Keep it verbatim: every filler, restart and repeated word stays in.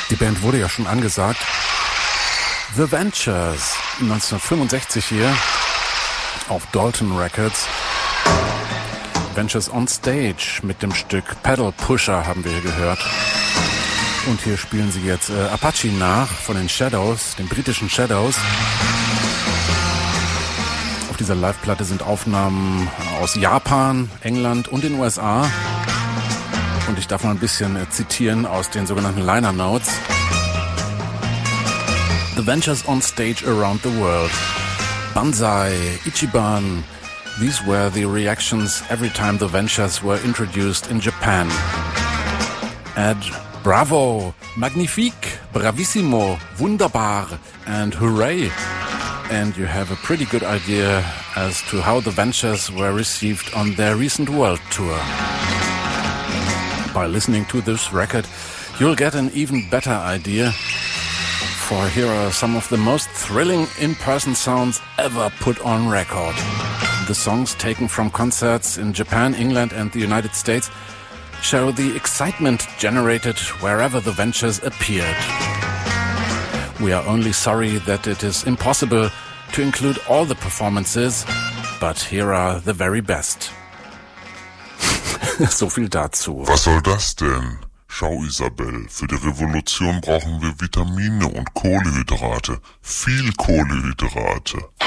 Die Band wurde ja schon angesagt. The Ventures, neunzehnhundertfünfundsechzig hier auf Dalton Records. Ventures on Stage mit dem Stück Pedal Pusher haben wir hier gehört. Und hier spielen sie jetzt äh, Apache nach von den Shadows, den britischen Shadows. Auf dieser Live-Platte sind Aufnahmen aus Japan, England und den U S A. Und ich darf mal ein bisschen äh, zitieren aus den sogenannten Liner Notes. The Ventures on stage around the world. Banzai, Ichiban. These were the reactions every time the Ventures were introduced in Japan. Add bravo, magnifique, bravissimo, wunderbar, and hooray. And you have a pretty good idea as to how the Ventures were received on their recent world tour. By listening to this record, you'll get an even better idea, for here are some of the most thrilling in-person sounds ever put on record. The songs taken from concerts in Japan, England and the United States show the excitement generated wherever the Ventures appeared. We are only sorry that it is impossible to include all the performances, but here are the very best. So viel dazu. Was soll das denn? Schau, Isabel, für die Revolution brauchen wir Vitamine und Kohlenhydrate. Viel Kohlenhydrate.